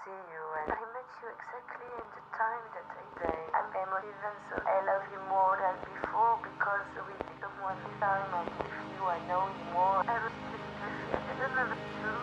see you, and I met you exactly in the time that I say I'm emotive, and so I love you more than before because we become one time, and with you I know you more. I was just I don't know what to do.